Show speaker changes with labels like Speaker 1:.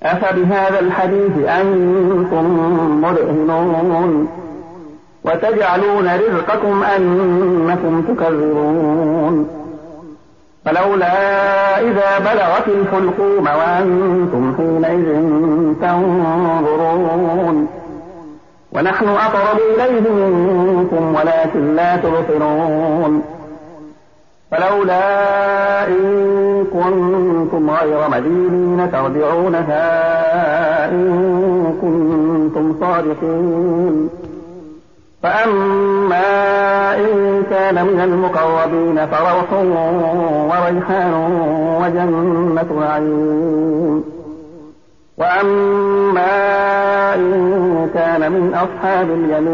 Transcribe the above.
Speaker 1: أفبهذا الحديث أنتم مدهنون وتجعلون رزقكم أنكم تكذبون فلولا إذا بلغت الحلقوم وأنتم حينئذ تنظرون ونحن أقرب إليه منكم ولكن لا تبصرون فلولا إن كنتم غير مدينين ترجعونها إن كنتم صادقين فأما إن كان من المقربين فروح وريحان وجنة نعيم وأما إن كان من أصحاب اليمين